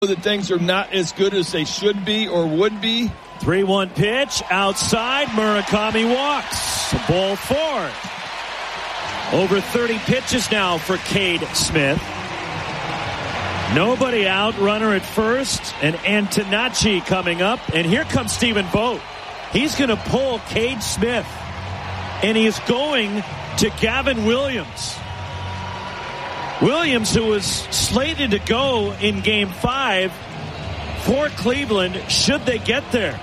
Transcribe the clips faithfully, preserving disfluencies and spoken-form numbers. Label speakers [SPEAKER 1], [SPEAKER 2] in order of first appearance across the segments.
[SPEAKER 1] that things are not as good as they should be or would be.
[SPEAKER 2] three one pitch outside. Murakami walks. Ball four. Over thirty pitches now for Cade Smith. Nobody out. Runner at first. And Antonacci coming up. And here comes Stephen Vogt. He's going to pull Cade Smith. And he is going to Gavin Williams. Williams, who was slated to go in game five for Cleveland, should they get there.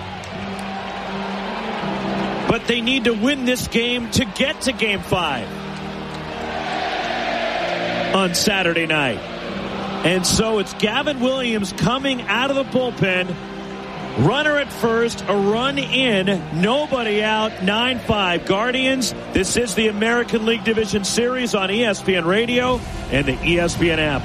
[SPEAKER 2] But they need to win this game to get to game five on Saturday night. And so it's Gavin Williams coming out of the bullpen. Runner at first, a run in, nobody out, nine five Guardians. This is the American League Division Series on E S P N Radio and the E S P N app.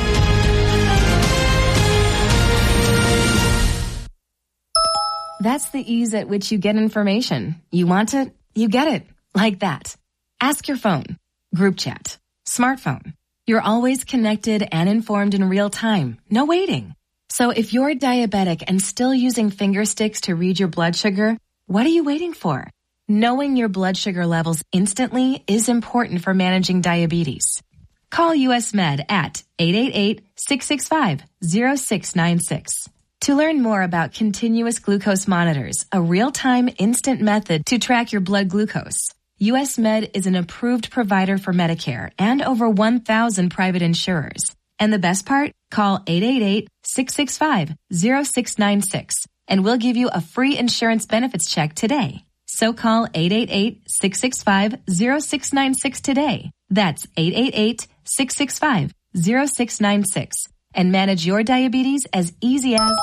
[SPEAKER 3] That's the ease at which you get information. You want it, you get it. Like that. Ask your phone. Group chat. Smartphone. You're always connected and informed in real time. No waiting. So if you're diabetic and still using finger sticks to read your blood sugar, what are you waiting for? Knowing your blood sugar levels instantly is important for managing diabetes. Call U S Med at eight eight eight, six six five, zero six nine six. To learn more about continuous glucose monitors, a real-time instant method to track your blood glucose, U S Med is an approved provider for Medicare and over one thousand private insurers. And the best part? Call eight eight eight, six six five, zero six nine six and we'll give you a free insurance benefits check today. So call eight eight eight, six six five, zero six nine six today. That's eight eight eight, six six five, zero six nine six and manage your diabetes as easy as...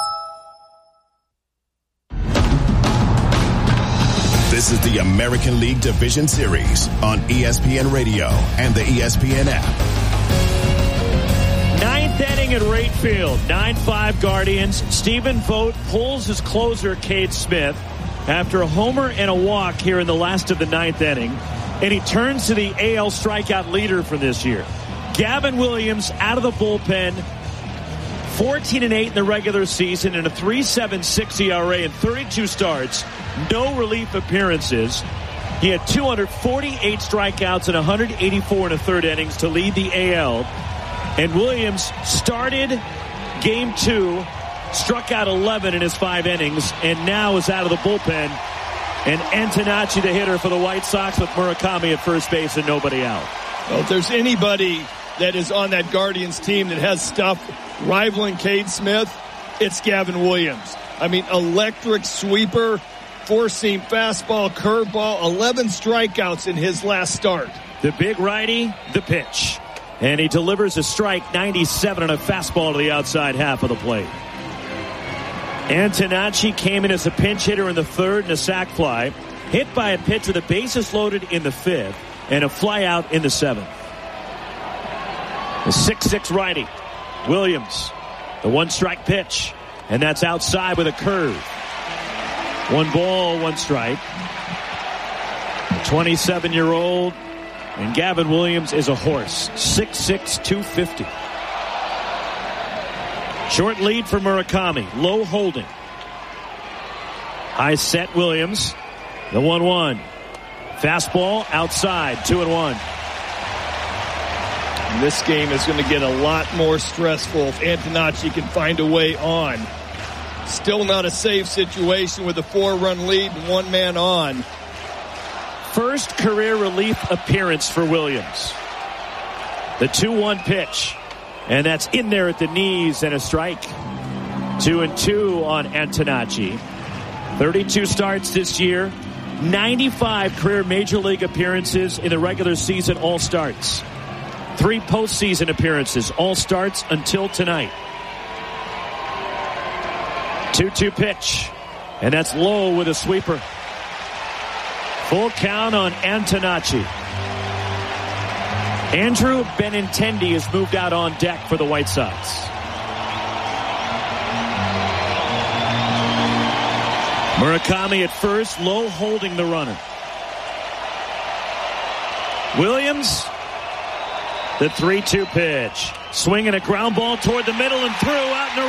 [SPEAKER 4] This is the American League Division Series on E S P N Radio and the E S P N app.
[SPEAKER 2] Ninth inning at Wright Field. nine five Guardians. Stephen Vogt pulls his closer, Cade Smith, after a homer and a walk here in the last of the ninth inning. And he turns to the A L strikeout leader from this year. Gavin Williams out of the bullpen. fourteen and eight in the regular season and a three point seven six E R A in thirty-two starts. No relief appearances. He had two hundred forty-eight strikeouts and one hundred eighty-four in the third innings to lead the A L. And Williams started game two, struck out eleven in his five innings, and now is out of the bullpen. And Antonacci, the hitter for the White Sox, with Murakami at first base and nobody out.
[SPEAKER 1] Well, if there's anybody that is on that Guardians team that has stuff rivaling Cade Smith, it's Gavin Williams. I mean, electric sweeper, four-seam fastball, curveball, eleven strikeouts in his last start.
[SPEAKER 2] The big righty, the pitch. And he delivers a strike, ninety-seven, and a fastball to the outside half of the plate. Antonacci came in as a pinch hitter in the third and a sac fly. Hit by a pitch to the bases loaded in the fifth and a fly out in the seventh. The six six righty, Williams. The one-strike pitch. And that's outside with a curve. One ball, one strike. The twenty-seven-year-old. And Gavin Williams is a horse. six six, two fifty. Short lead for Murakami. Low holding. High set Williams. The one one. Fastball outside. two and one.
[SPEAKER 1] And this game is going to get a lot more stressful if Antonacci can find a way on. Still not a safe situation with a four-run lead and one man on.
[SPEAKER 2] First career relief appearance for Williams. The two one pitch. And that's in there at the knees and a strike. Two and two on Antonacci. thirty-two starts this year. ninety-five career major league appearances in the regular season, all starts. Three postseason appearances, all starts until tonight. two two pitch. And that's low with a sweeper. Full count on Antonacci. Andrew Benintendi has moved out on deck for the White Sox. Murakami at first, low holding the runner. Williams, the three two pitch. Swinging a ground ball toward the middle and through out in the